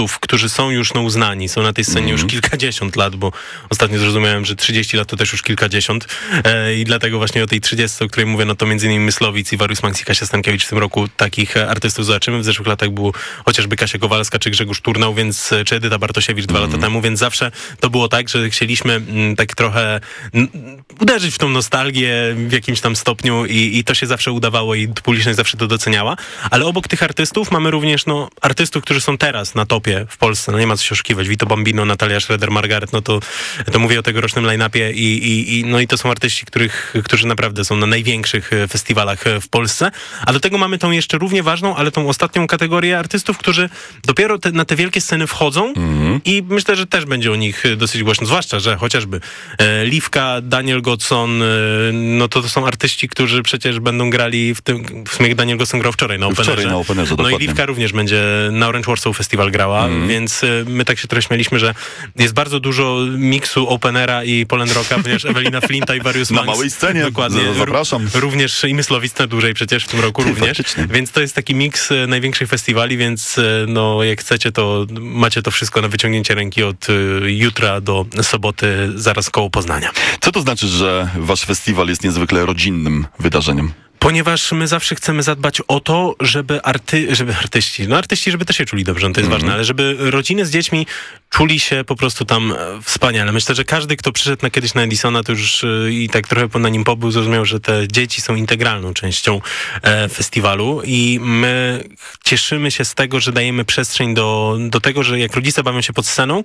którzy są już uznani, są na tej scenie już kilkadziesiąt lat, bo ostatnio zrozumiałem, że 30 lat to też już kilkadziesiąt i dlatego właśnie o tej 30, o której mówię, no to między innymi Myslowic i Warius Max i Kasia Stankiewicz w tym roku takich artystów zobaczymy. W zeszłych latach było chociażby Kasia Kowalska czy Grzegorz Turnał, czy Edyta Bartosiewicz 2 lata temu, więc zawsze to było tak, że chcieliśmy tak trochę uderzyć w tą nostalgię w jakimś tam stopniu i to się zawsze udawało i publiczność zawsze to doceniała, ale obok tych artystów mamy również artystów, którzy są teraz na topie w Polsce, no nie ma co się oszukiwać. Vito Bambino, Natalia Schroeder, Margaret, no to mówię o tegorocznym line-upie i to są artyści, którzy naprawdę są na największych festiwalach w Polsce, a do tego mamy tą jeszcze równie ważną, ale tą ostatnią kategorię artystów, którzy dopiero na te wielkie sceny wchodzą i myślę, że też będzie o nich dosyć głośno, zwłaszcza, że chociażby Liwka, Daniel Godson, no to są artyści, którzy przecież będą grali w sumie Daniel Godson grał wczoraj na Openerze. No dokładnie. I Liwka również będzie na Orange Warsaw Festival grała, więc my tak się trochę śmialiśmy, że jest bardzo dużo miksu Openera i Poland Rocka, ponieważ Ewelina Flinta i Warius Max. Na małej scenie, dokładnie. Zapraszam. Również i Myslowic na dłużej przecież w tym roku również. Faktycznie. Więc to jest taki miks największych festiwali, więc no jak chcecie, to macie to wszystko na wyciągnięcie ręki od jutra do soboty zaraz koło Poznania. Co to znaczy, że wasz festiwal jest niezwykle rodzinnym wydarzeniem? Ponieważ my zawsze chcemy zadbać o to, żeby artyści, żeby też się czuli dobrze, no to jest ważne, ale żeby rodziny z dziećmi czuli się po prostu tam wspaniale. Myślę, że każdy, kto przyszedł kiedyś na Edisona, to już i tak trochę na nim pobył, zrozumiał, że te dzieci są integralną częścią festiwalu i my cieszymy się z tego, że dajemy przestrzeń do tego, że jak rodzice bawią się pod sceną,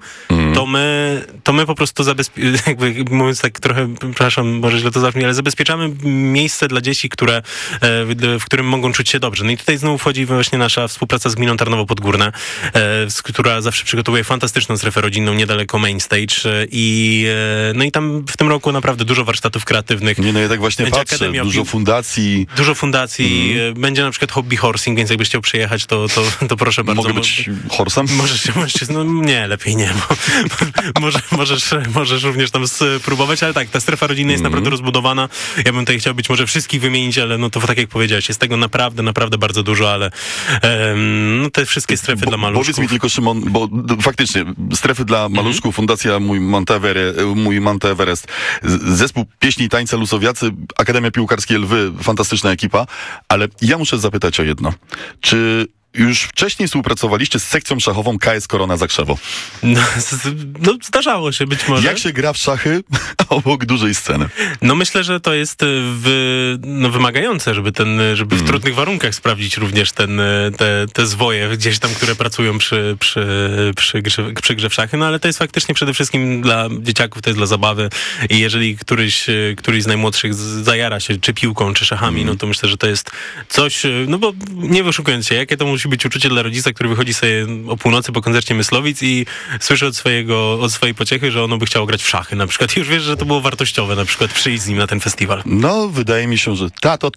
to my po prostu jakby mówiąc tak trochę, przepraszam, może źle to zabrzmi, ale zabezpieczamy miejsce dla dzieci, w którym mogą czuć się dobrze. No i tutaj znowu wchodzi właśnie nasza współpraca z Gminą Tarnowo Podgórne, która zawsze przygotowuje fantastyczną strefę rodzinną niedaleko Main Stage i tam w tym roku naprawdę dużo warsztatów kreatywnych. Nie, no ja tak właśnie patrzę, dużo fundacji. Dużo fundacji, będzie na przykład hobby horsing, więc jakbyś chciał przyjechać, to proszę bardzo. Mogę być horsem? Możesz, no nie, lepiej nie, bo możesz również tam spróbować, ale tak, ta strefa rodzinna jest naprawdę rozbudowana. Ja bym tutaj chciał być może wszystkich wymienić, ale no to tak jak powiedziałeś, jest tego naprawdę, naprawdę bardzo dużo, ale te wszystkie strefy dla maluszków. Powiedz mi tylko, Szymon, bo faktycznie strefy dla maluszków, Fundacja Mój Monte Everest, Zespół Pieśni i Tańca Lusowiacy, Akademia Piłkarskie Lwy, fantastyczna ekipa, ale ja muszę zapytać o jedno. Czy już wcześniej współpracowaliście z sekcją szachową KS Korona Zakrzewo? No, zdarzało się być może. Jak się gra w szachy obok dużej sceny? No myślę, że to jest wymagające, żeby w trudnych warunkach sprawdzić również te zwoje gdzieś tam, które pracują przy grze w szachy, no ale to jest faktycznie przede wszystkim dla dzieciaków, to jest dla zabawy i jeżeli któryś z najmłodszych zajara się czy piłką, czy szachami, no to myślę, że to jest coś, no bo nie wyszukując się, jakie to musi być uczucie dla rodzica, który wychodzi sobie o północy po koncercie Myslowic i słyszy od swojej pociechy, że ono by chciało grać w szachy na przykład. I już wiesz, że to było wartościowe na przykład przyjść z nim na ten festiwal. No, wydaje mi się, że tato,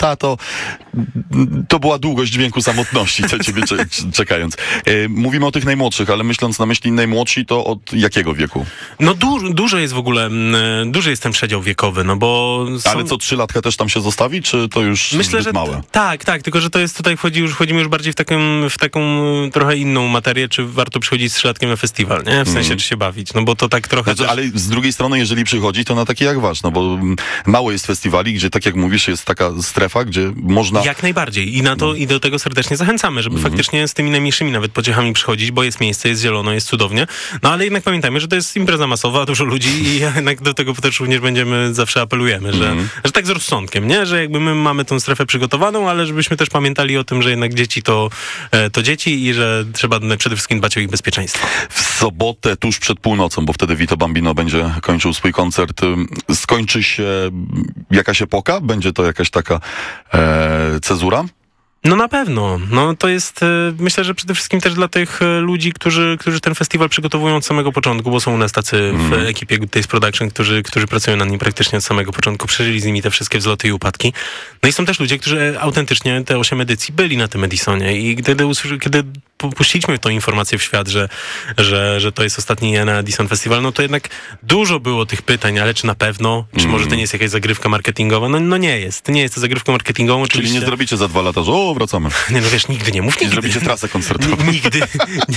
to była długość dźwięku samotności, co ciebie czekając. Mówimy o tych najmłodszych, ale myśląc na myśli najmłodsi, to od jakiego wieku? No dużo jest w ogóle, duży jest ten przedział wiekowy, no bo... Ale co, 3-latka też tam się zostawi, czy to już myślę, że małe? Tak, tylko że to jest tutaj wchodzimy już bardziej w taką trochę inną materię, czy warto przychodzić z 3-latkiem na festiwal, nie? W sensie, czy się bawić, no bo to tak trochę... Znaczy, ale z drugiej strony, jeżeli przychodzi, to na takie jak wasz, no bo mało jest festiwali, gdzie tak jak mówisz, jest taka strefa, gdzie można... Jak najbardziej i do tego serdecznie zachęcamy, żeby faktycznie z tymi najmniejszymi nawet pociechami przychodzić, bo jest miejsce, jest zielono, jest cudownie, no ale jednak pamiętajmy, że to jest impreza masowa, dużo ludzi i jednak do tego też również zawsze apelujemy, że tak z rozsądkiem, nie? Że jakby my mamy tą strefę przygotowaną, ale żebyśmy też pamiętali o tym, że jednak dzieci to dzieci i że trzeba przede wszystkim dbać o ich bezpieczeństwo. W sobotę, tuż przed północą, bo wtedy Vito Bambino będzie kończył swój koncert, skończy się jakaś epoka? Będzie to jakaś taka cezura? No na pewno. No to jest, myślę, że przede wszystkim też dla tych ludzi, którzy ten festiwal przygotowują od samego początku, bo są u nas tacy w ekipie Good Taste Production, którzy pracują nad nim praktycznie od samego początku, przeżyli z nimi te wszystkie wzloty i upadki. No i są też ludzie, którzy autentycznie te 8 edycji byli na tym Edisonie i kiedy puściliśmy tą informację w świat, że to jest ostatni Edison Festival, no to jednak dużo było tych pytań, ale czy na pewno? Czy może to nie jest jakaś zagrywka marketingowa? No nie jest. To nie jest to zagrywką marketingową. Czyli nie zrobicie za 2 lata, że wracamy. Nie, no wiesz, nigdy nie mów. Nie zrobicie trasę koncertową. Nigdy.